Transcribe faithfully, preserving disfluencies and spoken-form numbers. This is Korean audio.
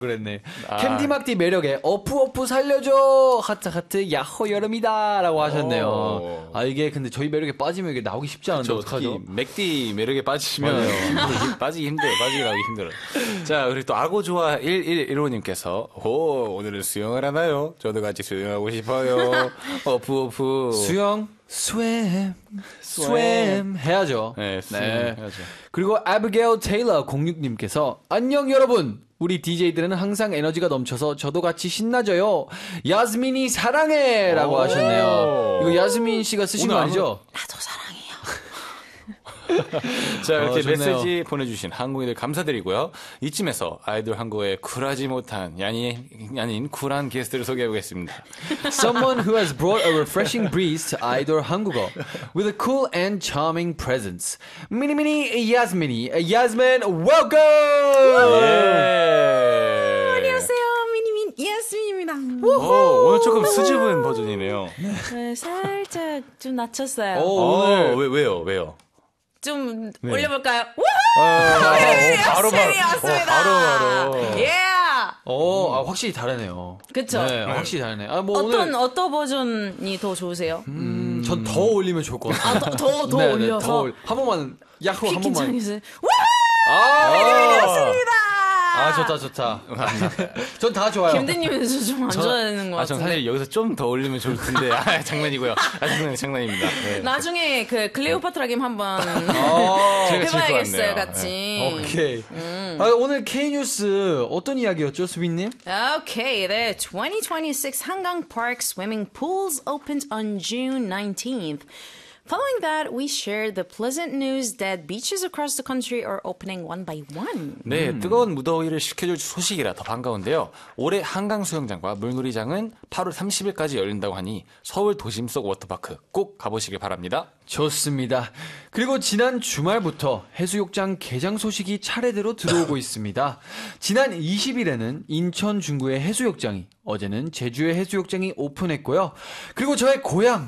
그랬네. 아. 캔디막디 매력에 어프 어프 살려줘 하트 하트 야호 여름이다라고 하셨네요. 오. 아 이게 근데 저희 매력에 빠지면 이게 나오기 쉽지 않은데 어떡하죠? 맥디 매력에 빠지시면 힘들- 빠지기 힘들어요. 빠지기 나오기 힘들어요. 자, 그리고 또 아고조아 일일일오님께서 오, 오늘은 수영을 하나요? 저도 같이 수영하고 싶어요. 어프 어프. 수영 스웻 스웻 해야죠. 네, 수영 해야죠. 그리고 아비게일 테일러 공육님께서 안녕 여러분. 우리 디제이들은 항상 에너지가 넘쳐서 저도 같이 신나져요. 야스민이 사랑해라고 하셨네요. 이거 야스민 씨가 쓰신 거 아니죠? 나도 사랑해요. 자, 이렇게 어, 좋네요. 메시지 보내주신 한국인들 감사드리고요. 이쯤에서 아이돌 한국어에 쿨하지 못한 야니, 야닌 쿨한 게스트를 소개해보겠습니다. Someone who has brought a refreshing breeze to 아이돌 한국어 with a cool and charming presence. 미니 미니 야스민이 야스민 welcome. 예. 안녕하세요, 미니민 예스민입니다. 오, 오늘 조금 수줍은 버전이네요. 네, 살짝 좀 낮췄어요. 오, 어, 오늘 왜, 왜요, 왜요? 좀 올려볼까요? 아, 어, 바로 바로 어, 바로 바로. 예. 어, 아, 확실히 다르네요. 그쵸? 네, 확실히 다르네. 아, 뭐 어떤 오늘 어떤 버전이 더 좋으세요? 음, 전 더 올리면 좋을 것 같아요. 아, 더 더 더 네, 네, 올려서 더 올- 한 번만 야호 한 번만. 긴장해서 아, 미니민이었습니다. 아, 좋다, 좋다. 전 다 좋아요. 김대님은 좀 안 좋아하는 것 아, 전 같은데. 사실 여기서 좀 더 올리면 좋을 텐데. 아, 장난이고요. 아, 장난, 장난입니다. 네. 나중에 그 클레오파트라 게임 한번 어, 제가 질것 해봐야겠어요, 같네요. 같이. 오케이. 음. 아, 오늘 K뉴스 어떤 이야기였죠, 수빈님? Okay, the twenty twenty-six Hangang Park swimming pools opened on June nineteenth. Following that, we shared the pleasant news that beaches across the country are opening one by one. 네, 뜨거운 무더위를 식혀줄 소식이라 더 반가운데요. 올해 한강 수영장과 물놀이장은 팔월 삼십일까지 열린다고 하니 서울 도심 속 워터파크 꼭 가보시길 바랍니다. 좋습니다. 그리고 지난 주말부터 해수욕장 개장 소식이 차례대로 들어오고 있습니다. 지난 이십 일에는 인천 중구의 해수욕장이, 어제는 제주의 해수욕장이 오픈했고요. 그리고 저의 고향